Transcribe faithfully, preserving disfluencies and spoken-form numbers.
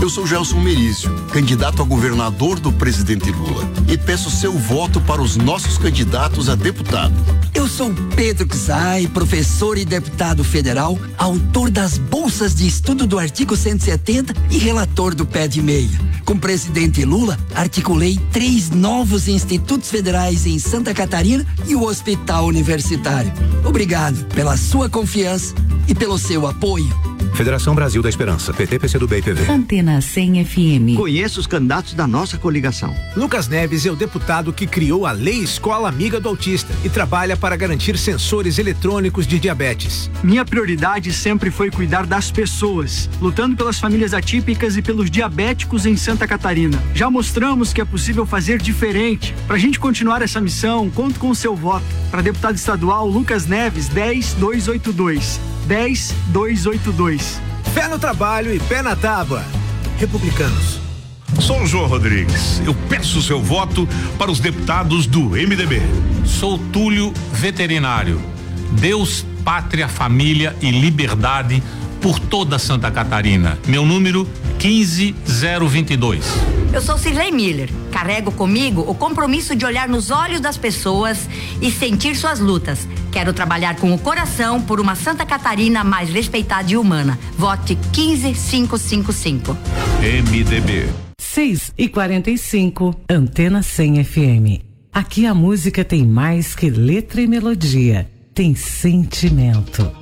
Eu sou Gelson Merizio, candidato a governador do presidente Lula, e peço seu voto para os nossos candidatos a deputado. Eu sou Pedro Czai, professor e deputado federal, autor das bolsas de estudo do artigo cento e setenta e relator do Pé de Meia. Com o presidente Lula, articulei três novos institutos federais em Santa Catarina e o Hospital Universitário. Obrigado pela sua confiança e pelo seu apoio. Federação Brasil da Esperança, P T, P C do B e P V. Antena cem F M. Conheço os candidatos da nossa coligação. Lucas Neves é o deputado que criou a Lei Escola Amiga do Autista e trabalha para garantir sensores eletrônicos de diabetes. Minha prioridade sempre foi cuidar das pessoas, lutando pelas famílias atípicas e pelos diabéticos em Santa Catarina. Já mostramos que é possível fazer diferente. Para a gente continuar essa missão, conto com o seu voto. Para deputado estadual, Lucas Neves, dez dois oito dois. dez dois oito dois. Pé no trabalho e pé na tábua. Republicanos. Sou o João Rodrigues. Eu peço o seu voto para os deputados do M D B. Sou Túlio Veterinário. Deus, pátria, família e liberdade por toda Santa Catarina. Meu número quinze zero vinte e dois. Eu sou Cirlei Miller. Carrego comigo o compromisso de olhar nos olhos das pessoas e sentir suas lutas. Quero trabalhar com o coração por uma Santa Catarina mais respeitada e humana. Vote quinze cinco cinco cinco. M D B. seis e quarenta e cinco, Antena cem F M. Aqui a música tem mais que letra e melodia. Tem sentimento.